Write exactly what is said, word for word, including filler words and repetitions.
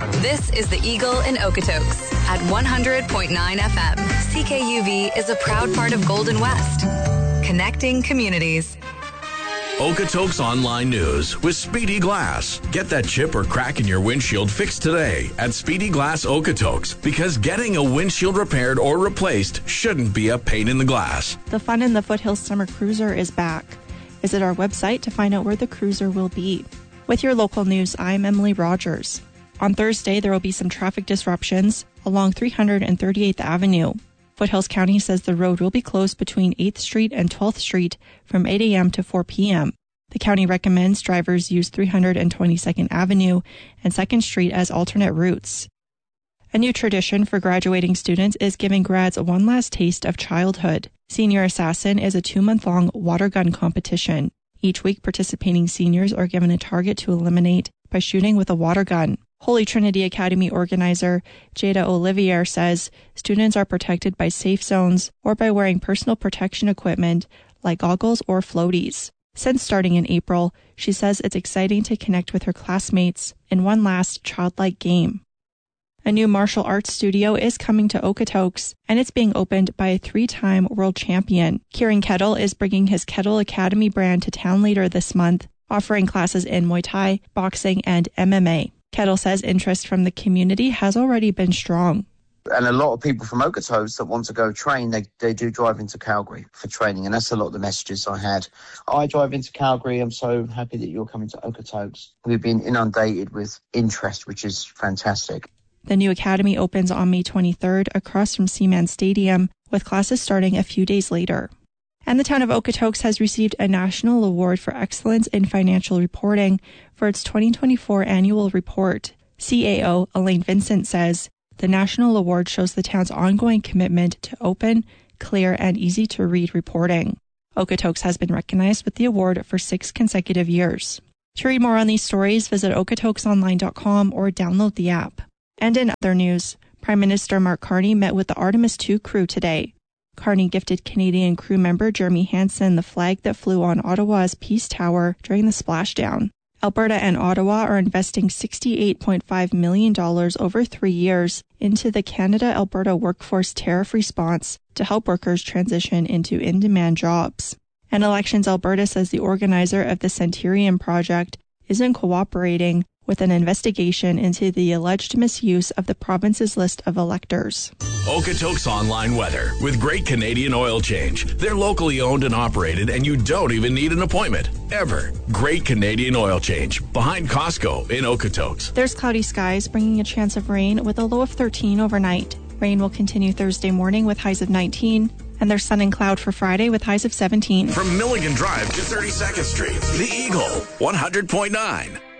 This is the Eagle in Okotoks at one hundred point nine F M. C K U V is a proud part of Golden West, connecting communities. Okotoks Online News with Speedy Glass. Get that chip or crack in your windshield fixed today at Speedy Glass Okotoks, because getting a windshield repaired or replaced shouldn't be a pain in the glass. The Fun in the Foothills Summer Cruiser is back. Visit our website to find out where the cruiser will be. With your local news, I'm Emily Rogers. On Thursday, there will be some traffic disruptions along three hundred thirty-eighth Avenue. Foothills County says the road will be closed between eighth Street and twelfth Street from eight a.m. to four p.m. The county recommends drivers use three hundred twenty-second Avenue and second Street as alternate routes. A new tradition for graduating students is giving grads one last taste of childhood. Senior Assassin is a two-month-long water gun competition. Each week, participating seniors are given a target to eliminate by shooting with a water gun. Holy Trinity Academy organizer Jada Olivier says students are protected by safe zones or by wearing personal protection equipment like goggles or floaties. Since starting in April, she says it's exciting to connect with her classmates in one last childlike game. A new martial arts studio is coming to Okotoks, and it's being opened by a three-time world champion. Kieran Kettle is bringing his Kettle Academy brand to town later this month, offering classes in Muay Thai, boxing, and M M A. Kettle says interest from the community has already been strong. And a lot of people from Okotoks that want to go train, they, they do drive into Calgary for training. And that's a lot of the messages I had. I drive into Calgary. I'm so happy that you're coming to Okotoks. We've been inundated with interest, which is fantastic. The new academy opens on May twenty-third across from Seaman Stadium, with classes starting a few days later. And the town of Okotoks has received a national award for excellence in financial reporting for its twenty twenty-four annual report. C A O Elaine Vincent says the national award shows the town's ongoing commitment to open, clear, and easy-to-read reporting. Okotoks has been recognized with the award for six consecutive years. To read more on these stories, visit okotoks online dot com or download the app. And in other news, Prime Minister Mark Carney met with the Artemis two crew today. Carney gifted Canadian crew member Jeremy Hansen the flag that flew on Ottawa's Peace Tower during the splashdown. Alberta and Ottawa are investing sixty-eight point five million dollars over three years into the Canada-Alberta Workforce Tariff Response to help workers transition into in-demand jobs. And Elections Alberta says the organizer of the Centurion project isn't cooperating with an investigation into the alleged misuse of the province's list of electors. Okotoks Online Weather with Great Canadian Oil Change. They're locally owned and operated, and you don't even need an appointment. Ever. Great Canadian Oil Change. Behind Costco in Okotoks. There's cloudy skies, bringing a chance of rain with a low of thirteen overnight. Rain will continue Thursday morning with highs of nineteen. And there's sun and cloud for Friday with highs of seventeen. From Milligan Drive to thirty-second Street, The Eagle, one hundred point nine.